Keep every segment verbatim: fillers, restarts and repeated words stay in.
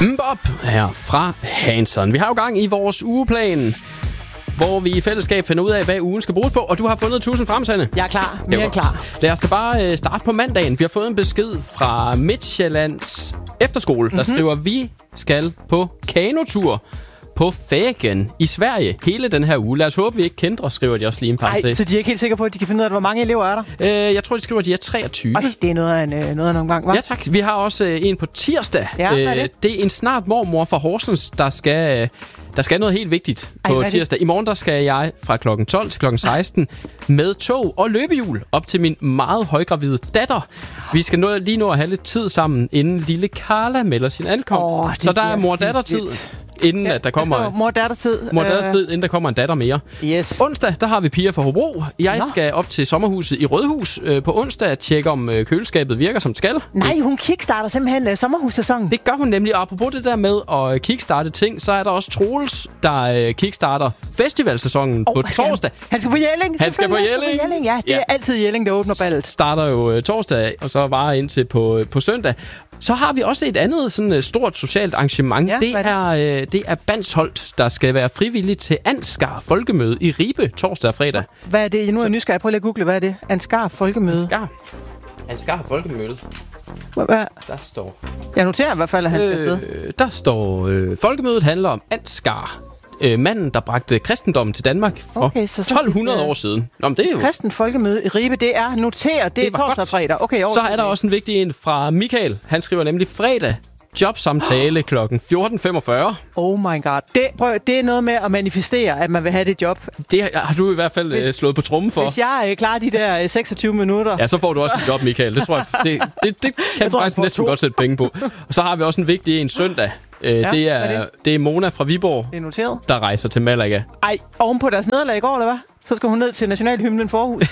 Mbop her fra Hanson. Vi har jo gang i vores ugeplan, hvor vi i fællesskab finder ud af, hvad ugen skal bruges på. Og du har fundet tusind frem, Sanne. Jeg er klar. Mere klar. Lad os da bare starte på mandagen. Vi har fået en besked fra Midtjyllands Efterskole, der mm-hmm. skriver, vi skal på kanotur på Fägen i Sverige hele den her uge. Lad os håbe, vi ikke kender, skriver de også lige en par Nej, så de er ikke helt sikre på, at de kan finde ud af, hvor mange elever er der? Øh, jeg tror, de skriver, at de er treogtyve. Øj, det er noget af en, noget af en omgang, hva'? Ja, tak. Vi har også øh, en på tirsdag. Ja, hvad er det? Øh, det er en snart mormor fra Horsens, der skal... Der skal noget helt vigtigt Ej, på tirsdag. I morgen der skal jeg fra klokken tolv til klokken seksten med tog og løbehjul op til min meget højgravide datter. Vi skal nå, lige nå at have lidt tid sammen, inden lille Carla melder sin ankomst. Oh, så der er mor-datter-tid. Inden ja, at der kommer mor-datter-tid. Mor-datter-tid, inden der kommer en datter mere. Yes. Onsdag, der har vi Pia fra Hobro. Jeg Nå. skal op til sommerhuset i Rødhus øh, på onsdag at tjekke, om øh, køleskabet virker, som det skal. Nej, hun kickstarter simpelthen øh, sommerhussæsonen. Det gør hun nemlig. Og apropos det der med at kickstarte ting, så er der også Troels, der øh, kickstarter festivalsæsonen oh, på torsdag. Han skal på Jelling. Han skal på Jelling. på Jelling. Ja, det ja. er altid Jelling, der åbner ballet. Starter jo øh, torsdag, og så varer indtil på, øh, på søndag. Så har vi også et andet sådan uh, stort socialt arrangement. Ja, det, er, øh, det er Bansholt, der skal være frivillig til Ansgar Folkemøde i Ribe torsdag og fredag. Hvad er det? Nu er jeg nysgerrig. Prøv lige at google, hvad er det? Ansgar Folkemøde. Ansgar. Ansgar Folkemøde. Hvad? Der står... Jeg noterer i hvert fald, at han skal afsted. Øh, der står... Øh, Folkemødet handler om Ansgar. Øh, manden, der bragte kristendommen til Danmark for okay, så så tolv hundrede år siden. Nå, men det er jo... Kristen Folkemøde i Ribe, det er noteret. Det, det er torsdag og fredag. Okay, så er der også en vigtig en fra Michael. Han skriver nemlig fredag. Jobsamtale klokken fjorten femogfyrre. Oh my god. Det, prøv, det er noget med at manifestere, at man vil have det job. Det har du i hvert fald hvis, slået på trummen for. Hvis jeg øh, klarer de der øh, seksogtyve minutter... Ja, så får du også et job, Michael. Det tror jeg, det, det, det kan du faktisk næsten to. godt sætte penge på. Og så har vi også en vigtig en søndag. Øh, ja, det, er, det? det er Mona fra Viborg, det er noteret. Der rejser til Malaga. Ej, ovenpå deres nederlag i går, eller hvad? Så skal hun ned til nationalhymnen Forhus.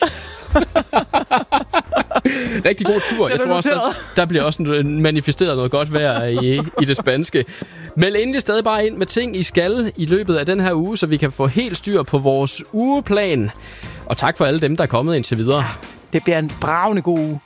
Rigtig god tur. Jeg tror også, der, der bliver også manifesteret noget godt vejr i, i det spanske. Meld endelig stadig bare ind med ting, I skal i løbet af den her uge, så vi kan få helt styr på vores ugeplan. Og tak for alle dem, der er kommet indtil videre. Det bliver en bravende god uge.